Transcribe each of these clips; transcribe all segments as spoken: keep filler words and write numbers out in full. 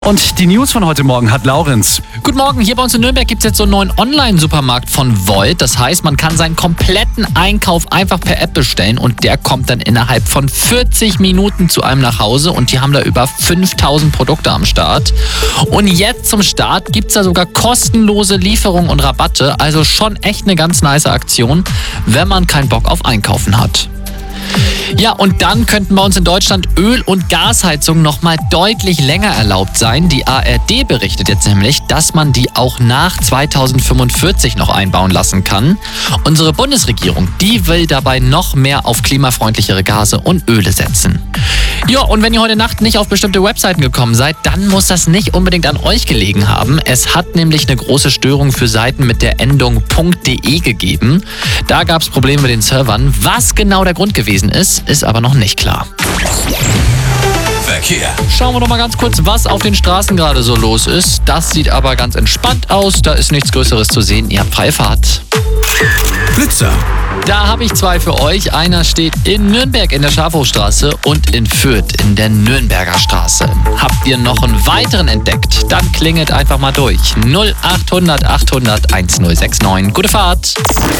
Und die News von heute Morgen hat Laurenz. Guten Morgen, hier bei uns in Nürnberg gibt es jetzt so einen neuen Online-Supermarkt von Volt. Das heißt, man kann seinen kompletten Einkauf einfach per App bestellen und der kommt dann innerhalb von vierzig Minuten zu einem nach Hause und die haben da über fünftausend Produkte am Start. Und jetzt zum Start gibt es da sogar kostenlose Lieferungen und Rabatte, also schon echt eine ganz nice Aktion, wenn man keinen Bock auf Einkaufen hat. Ja, und dann könnten bei uns in Deutschland Öl- und Gasheizungen nochmal deutlich länger erlaubt sein. Die A R D berichtet jetzt nämlich, dass man die auch nach zweitausendfünfundvierzig noch einbauen lassen kann. Unsere Bundesregierung, die will dabei noch mehr auf klimafreundlichere Gase und Öle setzen. Ja, und wenn ihr heute Nacht nicht auf bestimmte Webseiten gekommen seid, dann muss das nicht unbedingt an euch gelegen haben. Es hat nämlich eine große Störung für Seiten mit der Endung .de gegeben. Da gab es Probleme mit den Servern. Was genau der Grund gewesen ist, ist aber noch nicht klar. Verkehr. Schauen wir doch mal ganz kurz, was auf den Straßen gerade so los ist. Das sieht aber ganz entspannt aus. Da ist nichts Größeres zu sehen. Ihr habt freie Fahrt. Blitzer. Da habe ich zwei für euch. Einer steht in Nürnberg in der Schafhofstraße und in Fürth in der Nürnberger Straße. Habt ihr noch einen weiteren entdeckt? Dann klingelt einfach mal durch. null achthundert achthundert1069. Gute Fahrt.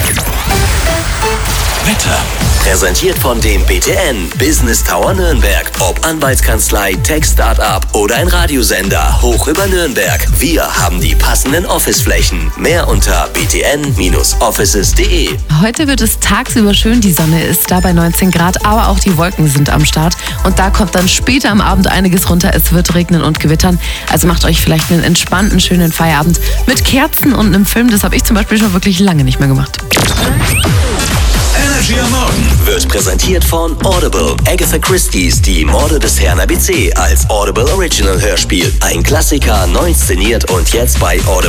Wetter. Präsentiert von dem B T N Business Tower Nürnberg. Ob Anwaltskanzlei, Tech-Startup oder ein Radiosender, hoch über Nürnberg. Wir haben die passenden Officeflächen. Mehr unter b t n Bindestrich offices punkt de. Heute wird es tagsüber schön, die Sonne ist da bei neunzehn Grad, aber auch die Wolken sind am Start. Und da kommt dann später am Abend einiges runter. Es wird regnen und gewittern. Also macht euch vielleicht einen entspannten, schönen Feierabend mit Kerzen und einem Film. Das habe ich zum Beispiel schon wirklich lange nicht mehr gemacht. Energy am Morgen Wird präsentiert von Audible. Agatha Christie's Die Morde des Herrn A B C als Audible Original Hörspiel. Ein Klassiker, neu inszeniert und jetzt bei Audible.